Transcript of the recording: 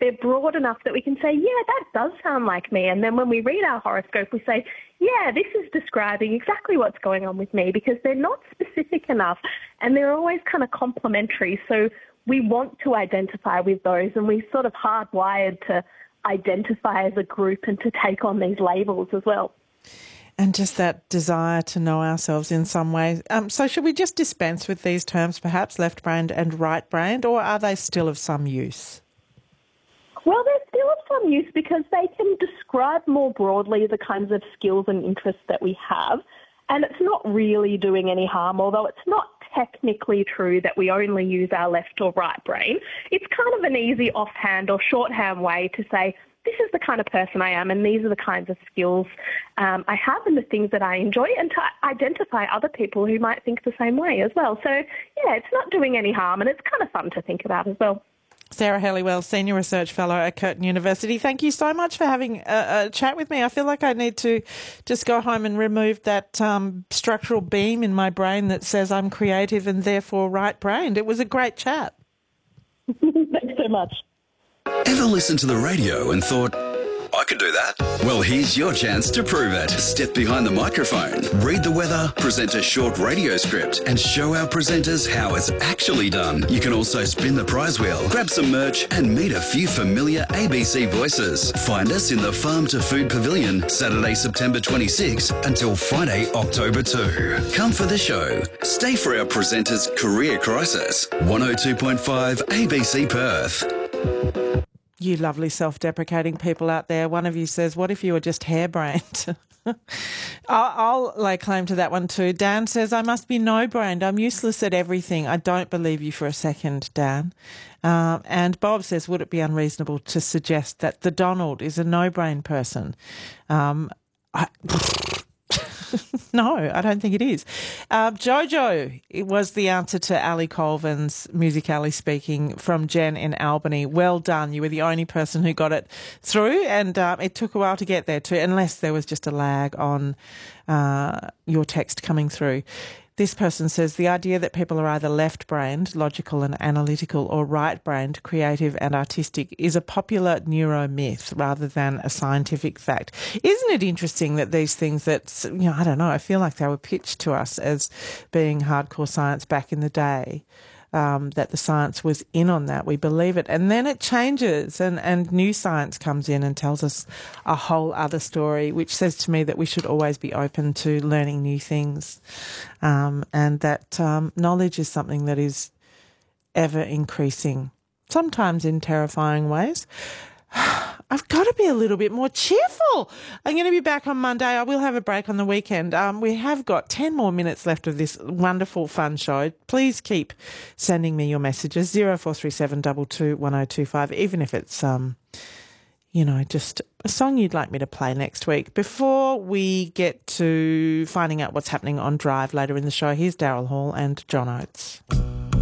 they're broad enough that we can say, yeah, that does sound like me. And then when we read our horoscope, we say, yeah, this is describing exactly what's going on with me, because they're not specific enough and they're always kind of complementary. So we want to identify with those, and we're sort of hardwired to identify as a group and to take on these labels as well. And just that desire to know ourselves in some way. So should we just dispense with these terms, perhaps left-brained and right-brained, or are they still of some use? Well, they're still of some use because they can describe more broadly the kinds of skills and interests that we have. And it's not really doing any harm, although it's not technically true that we only use our left or right brain. It's kind of an easy offhand or shorthand way to say, this is the kind of person I am and these are the kinds of skills I have and the things that I enjoy, and to identify other people who might think the same way as well. So, yeah, it's not doing any harm, and it's kind of fun to think about as well. Sarah Helliwell, Senior Research Fellow at Curtin University, thank you so much for having a chat with me. I feel like I need to just go home and remove that structural beam in my brain that says I'm creative and therefore right-brained. It was a great chat. Thanks so much. Ever listened to the radio and thought, I could do that? Well, here's your chance to prove it. Step behind the microphone, read the weather, present a short radio script, and show our presenters how it's actually done. You can also spin the prize wheel, grab some merch, and meet a few familiar ABC voices. Find us in the Farm to Food Pavilion, Saturday, September 26 until Friday, October 2. Come for the show. Stay for our presenters' career crisis. 102.5 ABC Perth. You lovely self-deprecating people out there. One of you says, what if you were just harebrained? I'll lay claim to that one too. Dan says, I must be no-brained. I'm useless at everything. I don't believe you for a second, Dan. And Bob says, would it be unreasonable to suggest that the Donald is a no-brain person? No, I don't think it is. Jojo, it was the answer to Ali Colvin's Music Alley speaking from Jen in Albany. Well done. You were the only person who got it through, and it took a while to get there too, unless there was just a lag on your text coming through. This person says the idea that people are either left-brained, logical and analytical, or right-brained, creative and artistic, is a popular neuromyth rather than a scientific fact. Isn't it interesting that these things that, I don't know, I feel like they were pitched to us as being hardcore science back in the day, that the science was in on that. We believe it. And then it changes and new science comes in and tells us a whole other story, which says to me that we should always be open to learning new things, and that knowledge is something that is ever increasing, sometimes in terrifying ways. I've got to be a little bit more cheerful. I'm going to be back on Monday. I will have a break on the weekend. We have got 10 more minutes left of this wonderful, fun show. Please keep sending me your messages, 0437 22 1025, even if it's, just a song you'd like me to play next week. Before we get to finding out what's happening on Drive later in the show, here's Daryl Hall and John Oates.